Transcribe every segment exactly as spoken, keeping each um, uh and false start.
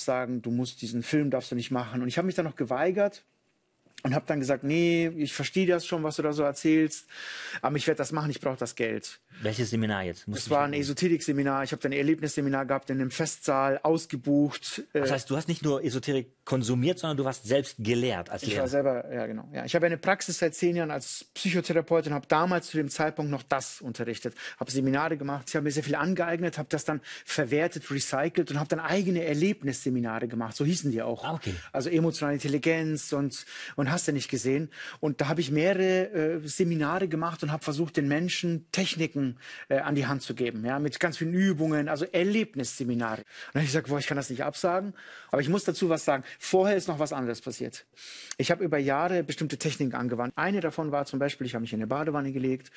absagen, du musst diesen Film, darfst du nicht machen. Und ich habe mich dann noch geweigert und habe dann gesagt, nee, ich verstehe das schon, was du da so erzählst, aber ich werde das machen, ich brauche das Geld. Welches Seminar jetzt? Musst Das du war mich- ein Esoterik-Seminar, ich habe dann ein Erlebnisseminar gehabt in einem Festsaal, ausgebucht. Äh, Das heißt, du hast nicht nur Esoterik konsumiert, sondern du warst selbst gelehrt als Ich Lehrer. war selber, ja genau. Ja, ich habe eine Praxis seit zehn Jahren als Psychotherapeut und habe damals zu dem Zeitpunkt noch das unterrichtet. Habe Seminare gemacht, ich habe mir sehr viel angeeignet, habe das dann verwertet, recycelt und habe dann eigene Erlebnisseminare gemacht. So hießen die auch. Ah, okay. Also emotionale Intelligenz und, und hast du nicht gesehen. Und da habe ich mehrere äh, Seminare gemacht und habe versucht, den Menschen Techniken äh, an die Hand zu geben. Ja, mit ganz vielen Übungen, also Erlebnisseminare. Und dann habe ich gesagt, boah, ich kann das nicht absagen. Aber ich muss dazu was sagen. Vorher ist noch was anderes passiert. Ich habe über Jahre bestimmte Techniken angewandt. Eine davon war zum Beispiel, ich habe mich in eine Badewanne gelegt.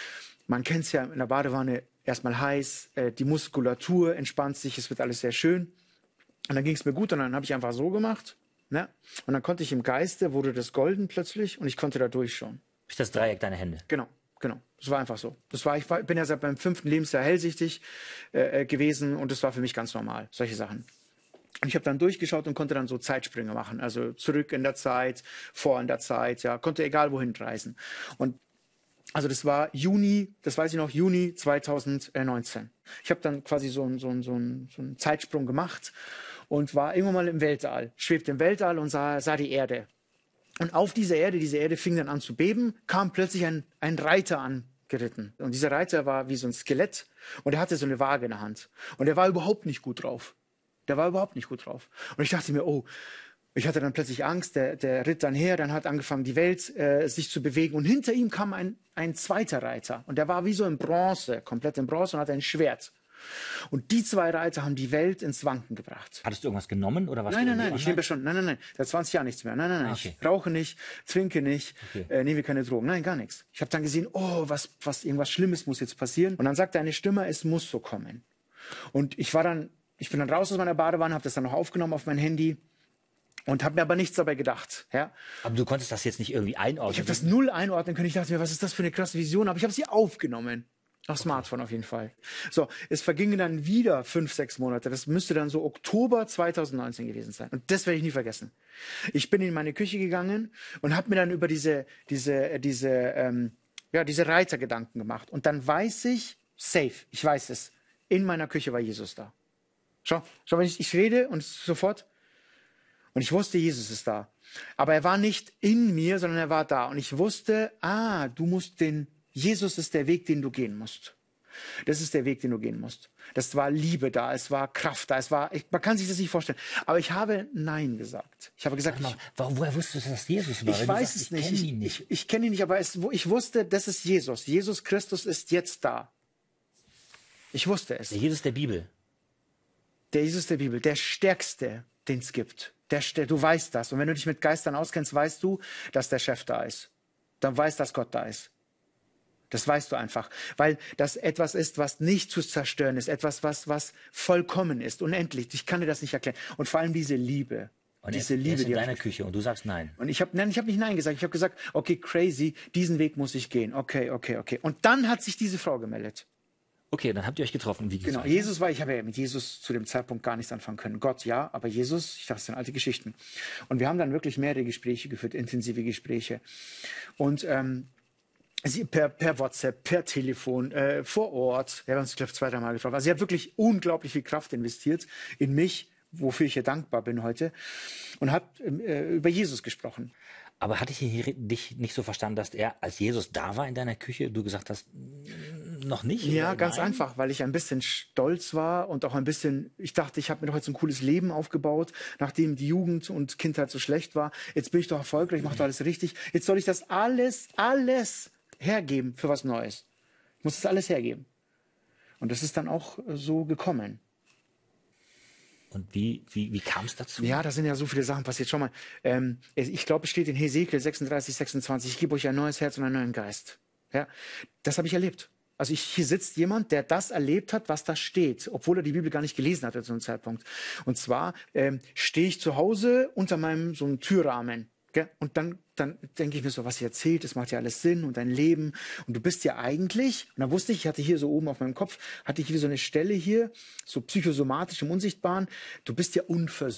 Man kennt es ja in der Badewanne, erstmal heiß, äh, die Muskulatur entspannt sich, es wird alles sehr schön. Und dann ging es mir gut und dann habe ich einfach so gemacht. Ne? Und dann konnte ich im Geiste, wurde das golden plötzlich und ich konnte da durchschauen. Ist das Dreieck deiner Hände? Genau, genau. Das war einfach so. Das war, ich war, bin ja seit meinem fünften Lebensjahr hellsichtig äh, gewesen und das war für mich ganz normal, solche Sachen. Und ich habe dann durchgeschaut und konnte dann so Zeitsprünge machen, also zurück in der Zeit, vor in der Zeit, ja, konnte egal wohin reisen. Und also das war Juni, das weiß ich noch, Juni zweitausendneunzehn. Ich habe dann quasi so einen so einen, so einen, so einen Zeitsprung gemacht und war irgendwann mal im Weltall, schwebte im Weltall und sah, sah die Erde. Und auf dieser Erde, diese Erde fing dann an zu beben, kam plötzlich ein, ein Reiter angeritten. Und dieser Reiter war wie so ein Skelett und er hatte so eine Waage in der Hand. Und er war überhaupt nicht gut drauf. Der war überhaupt nicht gut drauf. Und ich dachte mir, oh, ich hatte dann plötzlich Angst, der, der ritt dann her, dann hat angefangen, die Welt äh, sich zu bewegen. Und hinter ihm kam ein, ein zweiter Reiter. Und der war wie so in Bronze, komplett in Bronze und hatte ein Schwert. Und die zwei Reiter haben die Welt ins Wanken gebracht. Hattest du irgendwas genommen oder was? Nein, nein, nein, ich nehme ja schon, nein, nein, nein, seit zwanzig Jahren nichts mehr. Nein, nein, nein, Ah, okay. ich rauche nicht, trinke nicht, Okay. äh, nehme keine Drogen, nein, gar nichts. Ich habe dann gesehen, oh, was, was, irgendwas Schlimmes muss jetzt passieren. Und dann sagte eine Stimme, es muss so kommen. Und ich war dann, ich bin dann raus aus meiner Badewanne, habe das dann noch aufgenommen auf mein Handy und habe mir aber nichts dabei gedacht. Ja? Aber du konntest das jetzt nicht irgendwie einordnen. Ich habe das null einordnen können. Ich dachte mir, was ist das für eine krasse Vision? Aber ich habe sie aufgenommen. Auf Smartphone auf jeden Fall. So, es vergingen dann wieder fünf, sechs Monate. Das müsste dann so Oktober zweitausendneunzehn gewesen sein. Und das werde ich nie vergessen. Ich bin in meine Küche gegangen und habe mir dann über diese, diese, diese, ähm, ja, diese Reiter Gedanken gemacht. Und dann weiß ich, safe, ich weiß es, in meiner Küche war Jesus da. Schau, schau, wenn ich, ich rede und sofort. Und ich wusste, Jesus ist da. Aber er war nicht in mir, sondern er war da. Und ich wusste, ah, du musst den, Jesus ist der Weg, den du gehen musst. Das ist der Weg, den du gehen musst. Das war Liebe da, es war Kraft da, es war, ich, man kann sich das nicht vorstellen. Aber ich habe Nein gesagt. Ich habe gesagt, Sag mal, ich, wo- woher wusstest du, dass das Jesus war? ich Wenn du weiß sagst, es nicht. Ich Ich, kenne ihn nicht. ich, ich kenne ihn nicht, aber es, wo- ich wusste, das ist Jesus. Jesus Christus ist jetzt da. Ich wusste es. Der Jesus der Bibel. Der Jesus der Bibel, der Stärkste, den es gibt. Der, Stär- du weißt das. Und wenn du dich mit Geistern auskennst, weißt du, dass der Chef da ist. Dann weißt, dass Gott da ist. Das weißt du einfach, weil das etwas ist, was nicht zu zerstören ist, etwas, was, was vollkommen ist, unendlich. Ich kann dir das nicht erklären. Und vor allem diese Liebe. Und diese er, er Liebe, ist in die deiner Küche und du sagst nein. und ich habe nein, ich habe nicht Nein gesagt. Ich habe gesagt, okay, crazy, diesen Weg muss ich gehen. Okay, okay, okay. Und dann hat sich diese Frau gemeldet. Okay, dann habt ihr euch getroffen. Wie geht's Genau, weiter? Jesus war, ich habe ja mit Jesus zu dem Zeitpunkt gar nichts anfangen können. Gott ja, aber Jesus, ich dachte, das sind alte Geschichten. Und wir haben dann wirklich mehrere Gespräche geführt, intensive Gespräche. Und ähm, sie per, per WhatsApp, per Telefon, äh, vor Ort. Wir haben uns, glaube ich, zwei, drei Mal getroffen. Also sie hat wirklich unglaublich viel Kraft investiert in mich, wofür ich ihr dankbar bin heute. Und hat äh, über Jesus gesprochen. Aber hatte ich hier dich nicht so verstanden, dass er, als Jesus da war in deiner Küche, du gesagt hast, "Mm, noch nicht? Ja, Oder ganz nein?" einfach, weil ich ein bisschen stolz war und auch ein bisschen, ich dachte, ich habe mir doch jetzt ein cooles Leben aufgebaut, nachdem die Jugend und Kindheit so schlecht war. Jetzt bin ich doch erfolgreich, ich mache doch alles richtig. Jetzt soll ich das alles, alles hergeben für was Neues. Ich muss das alles hergeben. Und das ist dann auch äh, so gekommen. Und wie, wie, wie kam es dazu? Ja, da sind ja so viele Sachen passiert. Schau mal, ähm, ich glaube, es steht in Hesekiel sechsunddreißig, sechsundzwanzig, ich gebe euch ein neues Herz und einen neuen Geist. Ja, das habe ich erlebt. Also ich, hier sitzt jemand, der das erlebt hat, was da steht, obwohl er die Bibel gar nicht gelesen hatte zu einem Zeitpunkt. Und zwar ähm, stehe ich zu Hause unter meinem so einem Türrahmen. Gell? Und dann, dann denke ich mir so, was ihr erzählt, das macht ja alles Sinn und dein Leben. Und du bist ja eigentlich, und dann wusste ich, ich hatte hier so oben auf meinem Kopf, hatte ich wie so eine Stelle hier, so psychosomatisch im Unsichtbaren, du bist ja unversöhnlich.